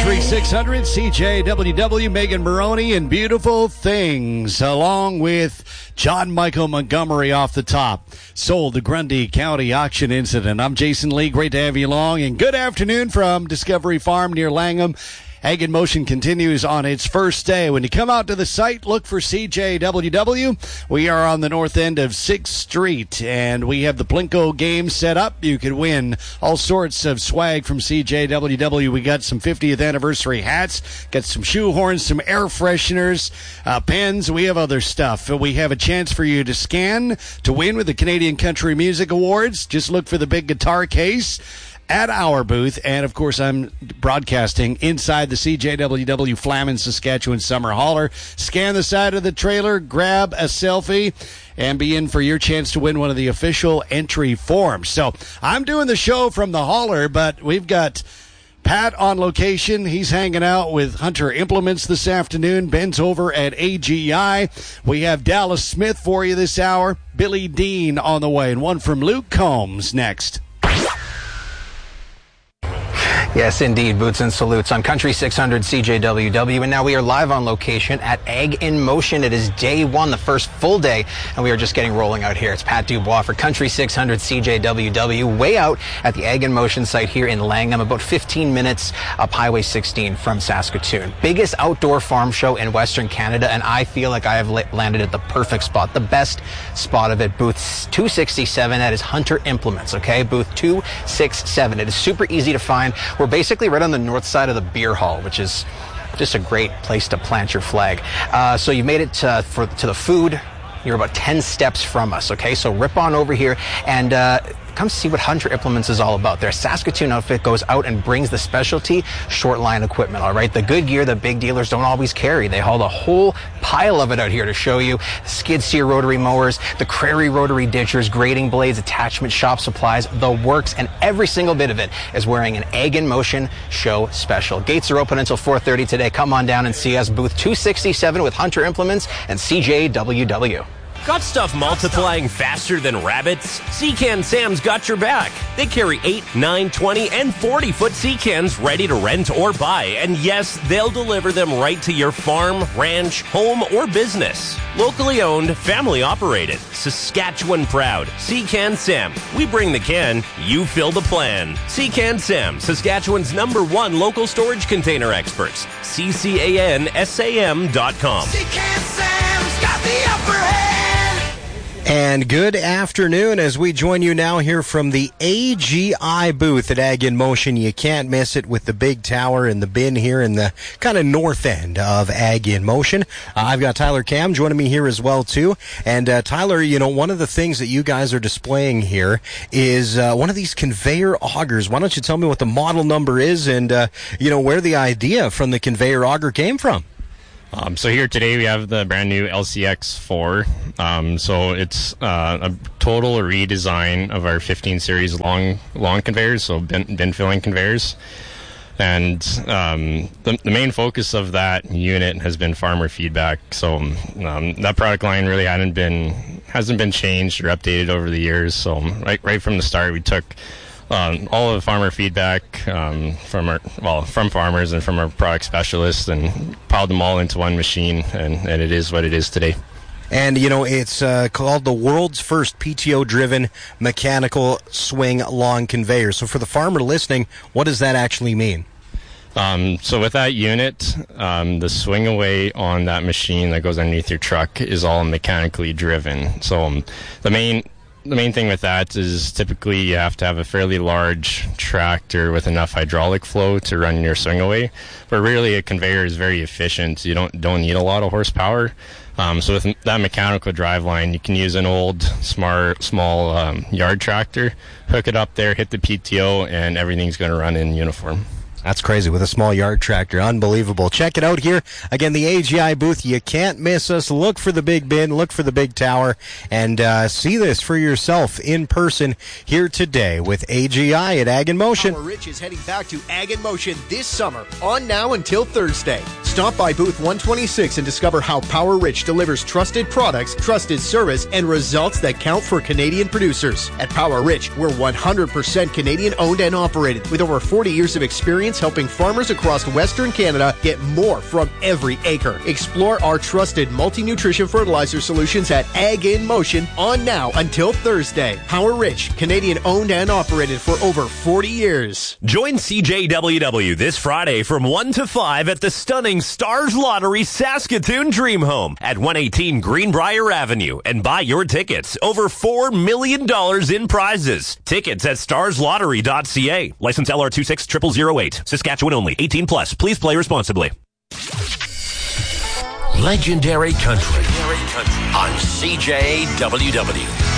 Country 600, CJWW, Megan Maroney, and Beautiful Things, along with John Michael Montgomery off the top. Sold the Grundy County Auction Incident. I'm Jason Lee. Great to have you along, and good afternoon from Discovery Farm near Langham. Ag in Motion continues on its first day. When you come out to the site, look for CJWW. We are on the north end of 6th Street, and we have the Plinko game set up. You can win all sorts of swag from CJWW. We got some 50th anniversary hats, got some shoe horns, some air fresheners, pens. We have other stuff. We have a chance for you to scan to win with the Canadian Country Music Awards. Just look for the big guitar case at our booth, and of course I'm broadcasting inside the CJWW Flamin Saskatchewan Summer Hauler. Scan the side of the trailer, grab a selfie, and be in for your chance to win one of the official entry forms. So I'm doing the show from the hauler, but we've got Pat on location. He's hanging out with Hunter Implements this afternoon. Ben's over at AGI. We have Dallas Smith for you this hour. Billy Dean on the way, and one from Luke Combs next. Yes, indeed. Boots and salutes on Country 600 CJWW. And now we are live on location at Ag in Motion. It is day one, the first full day, and we are just getting rolling out here. It's Pat Dubois for Country 600 CJWW, way out at the Ag in Motion site here in Langham, about 15 minutes up Highway 16 from Saskatoon. Biggest outdoor farm show in Western Canada, and I feel like I have landed at the perfect spot, the best spot of it. Booth 267, that is Hunter Implements, okay? Booth 267. It is super easy to find. We're basically right on the north side of the beer hall, which is just a great place to plant your flag. So you made it to the food. You're about 10 steps from us, okay? So rip on over here and come see what Hunter Implements is all about. Their Saskatoon outfit goes out and brings the specialty short line equipment, all right? The good gear that big dealers don't always carry. They haul a whole pile of it out here to show you. Skid steer rotary mowers, the Crary rotary ditchers, grading blades, attachment shop supplies, the works, and every single bit of it is wearing an Ag in Motion show special. Gates are open until 4:30 today. Come on down and see us. Booth 267 with Hunter Implements and CJWW. Got stuff multiplying faster than rabbits? Secan Sam's got your back. They carry 8, 9, 20, and 40-foot Secans ready to rent or buy. And yes, they'll deliver them right to your farm, ranch, home, or business. Locally owned, family operated, Saskatchewan proud. Secan Sam. We bring the can, you fill the plan. Secan Sam, Saskatchewan's #1 local storage container experts. CCANSAM.com. Secan Sam's got the upper hand. And good afternoon as we join you now here from the AGI booth at Ag in Motion. You can't miss it with the big tower and the bin here in the kind of north end of Ag in Motion. I've got Tyler Cam joining me here as well, too. And Tyler, you know, one of the things that you guys are displaying here is one of these conveyor augers. Why don't you tell me what the model number is and, you know, where the idea from the conveyor auger came from? So here today we have the brand new LCX4. So it's a total redesign of our 15 series long conveyors, so bin filling conveyors. And the main focus of that unit has been farmer feedback. So that product line really hasn't been changed or updated over the years. So right from the start, we took all of the farmer feedback from farmers and from our product specialists and piled them all into one machine, and it is what it is today. And, you know, it's called the world's first PTO-driven mechanical swing long conveyor. So for the farmer listening, what does that actually mean? So with that unit, the swing away on that machine that goes underneath your truck is all mechanically driven. So the main thing with that is typically you have to have a fairly large tractor with enough hydraulic flow to run your swing away. But really, a conveyor is very efficient. You don't need a lot of horsepower. So with that mechanical drive line, you can use an old, small yard tractor, hook it up there, hit the PTO, and everything's going to run in uniform. That's crazy with a small yard tractor. Unbelievable. Check it out here. Again, the AGI booth. You can't miss us. Look for the big bin. Look for the big tower. And see this for yourself in person here today with AGI at Ag in Motion. Rich is heading back to Ag in Motion this summer, on now until Thursday. Stop by booth 126 and discover how Power Rich delivers trusted products, trusted service, and results that count for Canadian producers. At Power Rich, we're 100% Canadian owned and operated, with over 40 years of experience helping farmers across Western Canada get more from every acre. Explore our trusted multi-nutrition fertilizer solutions at Ag in Motion on now until Thursday. Power Rich, Canadian owned and operated for over 40 years. Join CJWW this Friday from 1 to 5 at the stunning Stars Lottery Saskatoon Dream Home at 118 Greenbrier Avenue and buy your tickets. Over $4 million in prizes. Tickets at starslottery.ca. License LR 260008. Saskatchewan only. 18 plus. Please play responsibly. Legendary Country on CJWW.